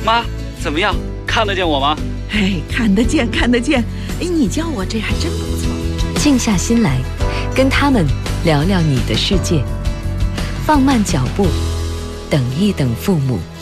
妈，怎么样？看得见我吗？ 哎，看得见，看得见。哎，你叫我这还真不错。 静下心来，跟他们聊聊你的世界，放慢脚步，等一等父母。